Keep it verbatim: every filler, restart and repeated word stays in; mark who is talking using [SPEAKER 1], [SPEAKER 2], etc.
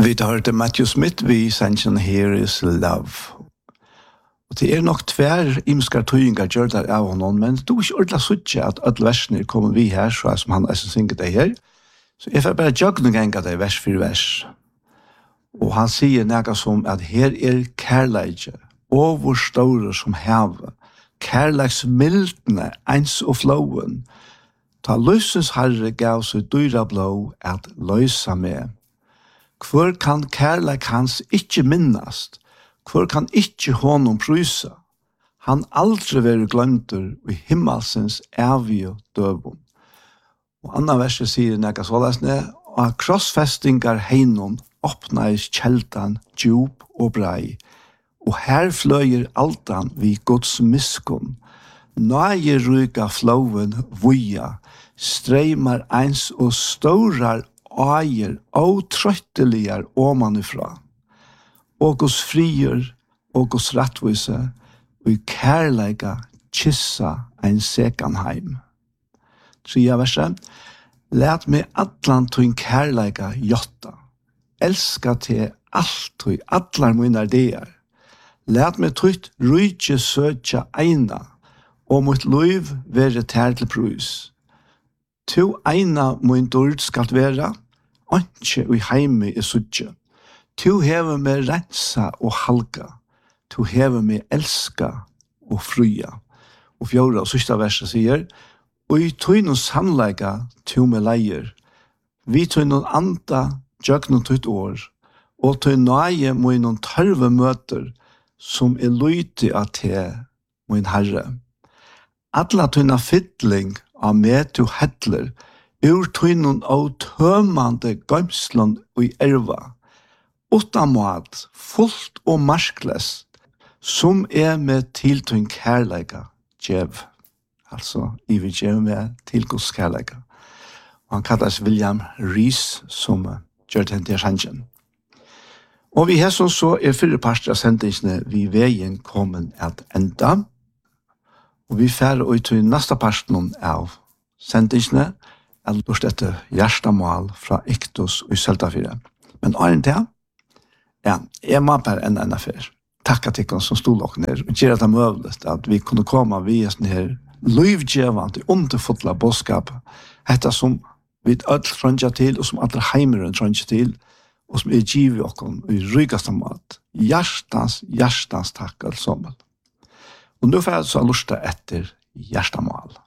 [SPEAKER 1] Vi tar til Matthew Smith, vi sannsyn Here is Love. Og det er nok tver imskar tøyingar gjør der av honom, men det er ikke ordentlig suttje at alle versene kommer vi her, så som han er som synger det her. Så jeg får bare jøgne ganga det vers for vers. Og han sier noe som at her er kærleidje, over store som havet, kærleiks mildne, eins og flowen, ta løsens herre gav seg dyra blå at løsa med. Hvor kan kærleik hans ikke minnast? Hvor kan ikke honom prysa? Han aldri være glemter i himmelsens evige døvun. Og andre verset sier nekka såleisne, og krossfestingar heinon åpnais kjeltan djup og brei, og her fløyer altan vi Guds miskun. Nøye ryka flowen vuja, streimar eins og staurar eier og trøtteligar omanifra. Og Guds frier og Guds rettvise, og i kærleika kissa ein sekanheim. Tria verset, let meg atlan tøyn kærleika jotta, elska til alt tøy, atlar munar deir. Let meg tøyt rujtje søtja eina, og mot løyv være tær til prus. To eina mun dord skal vera, anke og heime er suttje. To hever med rensa og halka, to hever med elska og frya. Og fjorda og sista verset sier, og i tøynon sannleika to med leier, vi tøynon anda djøgnon tøyt år, og tøy nøye moinon tørve møter, som er lyti av te, min herre. Alla tøyna fiddling av med to hettler, ur tøynon av tømande gømslån og i erva, uttamat, fullt og marskles, som er med til tøyn kærleika djev. Altså, i vi djev med til Guds kærleika. Og han kallas William Rees, som gjør den til sannsjen. Og vi har så er fyrre parster av sendingsene vi veien kommet at enda. Og vi færre ut til neste parsten av sendingsene, er lurt etter hjertemål fra Iktos og Søltafire. Men åren til, ja, jeg må bare enda enda før. Takk at dere som stod dere ned, og gjør det mulig at vi kunne komme via sånne her livgjøvende, underfotla bådskap, dette som vi alle trønger til, og som alle heimeren trønger til, og som er givet dere i ryggaste mat. Hjertens, hjertens takk, alt sammen. Og nå får jeg så lurt etter hjertemål.